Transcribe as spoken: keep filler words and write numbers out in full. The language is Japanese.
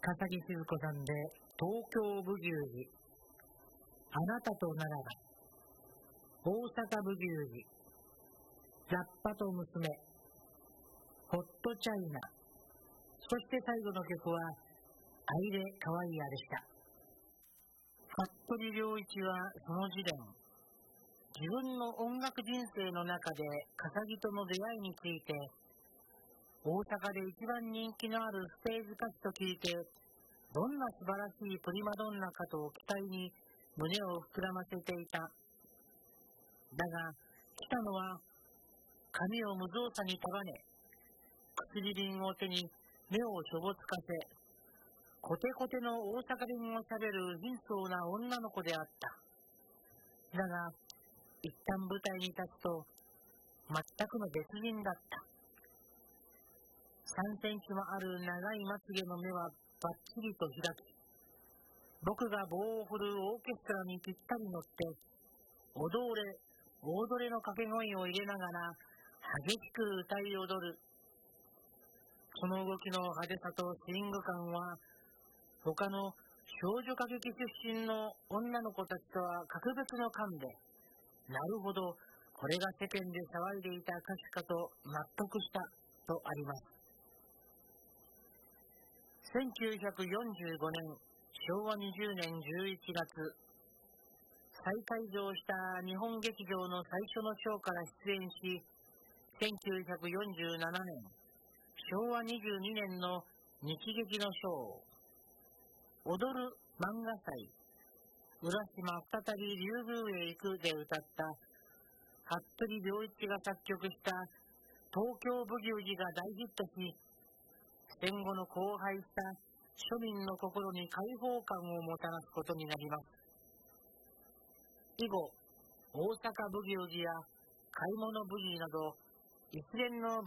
笠木静子さんで東京ブギウギ、あなたとならば、大阪ブギウギ、ザッパと娘、ホットチャイナ、そして最後の曲はアイレカワイヤでした。服部良一はその時点、自分の音楽人生の中で笠木との出会いについて、大阪で一番人気のあるステージ歌手と聞いて、どんな素晴らしいプリマドンナかと期待に胸を膨らませていた。だが、来たのは髪を無造作に束ね、薬瓶を手に目をしょぼつかせ、コテコテの大阪弁をしゃべる貧相な女の子であった。だが、一旦舞台に立つと、全くの別人だった。さんセンチもある長いまつげの目はバッチリと開き、僕が棒を振るオーケストラにぴったり乗って、踊れ、踊れの掛け声を入れながら、激しく歌い踊る。その動きの派手さとスイング感は、他の少女歌劇出身の女の子たちとは格別の感で、なるほど、これが世間で騒いでいた歌手かと納得したとあります。せんきゅうひゃくよんじゅうごねん、しょうわにじゅうねんじゅういちがつ、再開場した日本劇場の最初のショーから出演し、せんきゅうひゃくよんじゅうななねん、しょうわにじゅうにねんの日劇のショー、踊る漫画祭、浦島再び竜宮へ行くで歌った服部良一が作曲した東京ブギウギが大ヒットし、戦後の荒廃した庶民の心に解放感をもたらすことになります。以後、大阪ブギウギや買い物ブギーなど一連の